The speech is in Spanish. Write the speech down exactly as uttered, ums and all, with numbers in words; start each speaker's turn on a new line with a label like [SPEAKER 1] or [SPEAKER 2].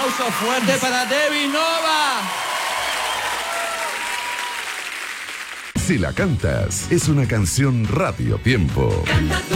[SPEAKER 1] aplauso fuerte para Debbie Nova.
[SPEAKER 2] Si la cantas, es una canción Radio Tiempo.